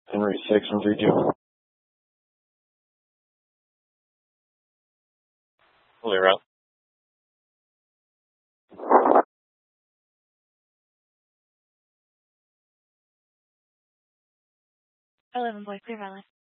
Henry 6132. Fully around. I live in Boy Clear Valley.